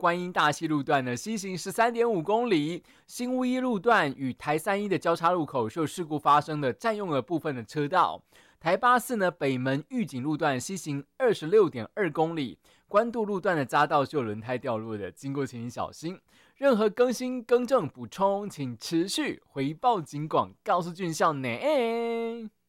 观音大溪路段呢，西行13.5公里，新屋一路段与台3一的交叉路口是有事故发生的，占用了部分的车道。台84呢，北门玉井路段西行26.2公里，关渡路段的匝道是有轮胎掉落的，经过请小心。任何更新、更正、补充，请持续回报警广，告诉俊孝呢。